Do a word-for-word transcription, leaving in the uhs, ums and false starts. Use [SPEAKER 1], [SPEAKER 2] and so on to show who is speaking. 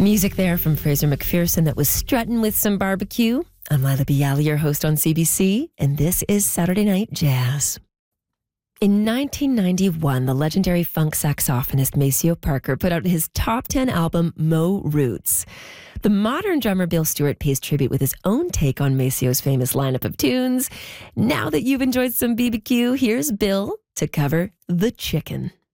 [SPEAKER 1] Music there from Fraser McPherson that was strutting with some barbecue. I'm Lila Bialy, your host on C B C, and this is Saturday Night Jazz. In nineteen ninety-one, the legendary funk saxophonist Maceo Parker put out his top ten album, Mo Roots. The modern drummer Bill Stewart pays tribute with his own take on Maceo's famous lineup of tunes. Now that you've enjoyed some B B Q, here's Bill to cover The Chicken.